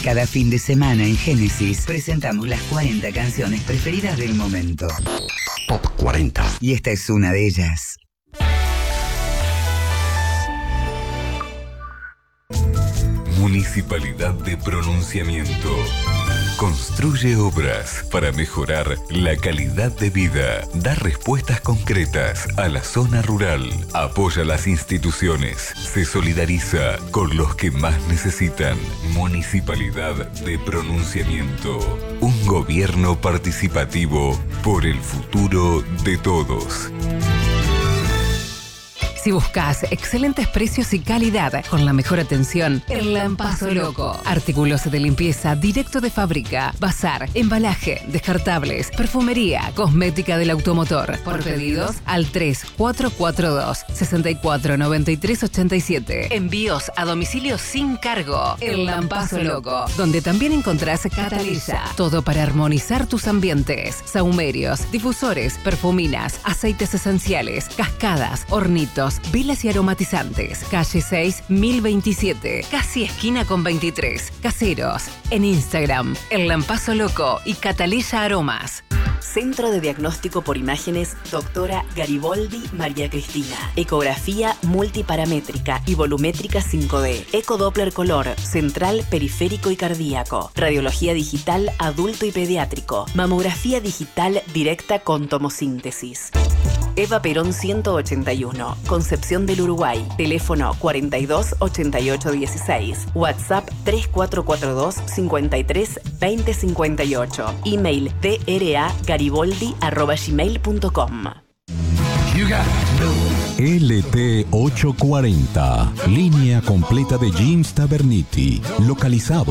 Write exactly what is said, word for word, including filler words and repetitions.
Cada fin de semana en Génesis presentamos las cuarenta canciones preferidas del momento. Top cuarenta. Y esta es una de ellas. Municipalidad de Pronunciamiento. Construye obras para mejorar la calidad de vida. Da respuestas concretas a la zona rural. Apoya las instituciones. Se solidariza con los que más necesitan. Municipalidad de Pronunciamiento. Un gobierno participativo por el futuro de todos. Si buscas excelentes precios y calidad con la mejor atención, El Lampazo Loco. Artículos de limpieza directo de fábrica, bazar, embalaje, descartables, perfumería, cosmética del automotor. Por pedidos al tres cuatro cuatro dos, seis cuatro nueve tres ocho siete. Envíos a domicilio sin cargo. El Lampazo Loco, donde también encontrás Catalisa. Todo para armonizar tus ambientes. Saumerios, difusores, perfuminas, aceites esenciales, cascadas, hornitos, velas y aromatizantes. Calle seis, mil veintisiete. Casi esquina con veintitrés. Caseros. En Instagram, El Lampazo Loco y Catalisa Aromas. Centro de Diagnóstico por Imágenes, doctora Gariboldi María Cristina. Ecografía multiparamétrica y volumétrica cinco D. Ecodoppler color, central, periférico y cardíaco. Radiología digital adulto y pediátrico. Mamografía digital directa con tomosíntesis. Eva Perón ciento ochenta y uno, Concepción del Uruguay. Teléfono cuarenta y dos, ochenta y ocho, dieciséis. WhatsApp tres cuatro cuatro dos, cincuenta y tres, veinte cincuenta y ocho. Email dragariboldi arroba gmail punto com. L T ochocientos cuarenta, línea completa de jeans Taverniti, localizado